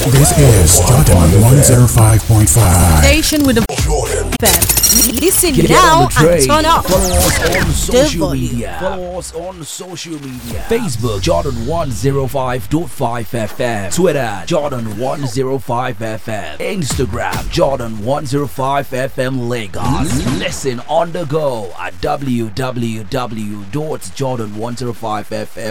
This is Jordan 105.5. Station with the Jordan. FM. Listen Get now on the train. and turn up. Follow us on social volume. media. Follow us on social media. Facebook Jordan 105.5 FM. Twitter Jordan 105 FM. Instagram Jordan 105 FM Lagos. Listen on the go at www.jordan105fm.